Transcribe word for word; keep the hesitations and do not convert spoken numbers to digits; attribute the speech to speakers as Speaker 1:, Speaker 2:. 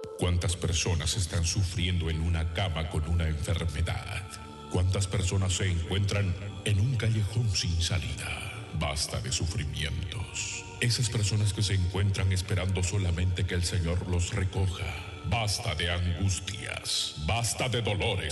Speaker 1: ¿Cuántas personas están sufriendo en una cama con una enfermedad? ¿Cuántas personas se encuentran en un callejón sin salida? Basta de sufrimientos. Esas personas que se encuentran esperando solamente que el Señor los recoja. Basta de angustias. Basta de dolores.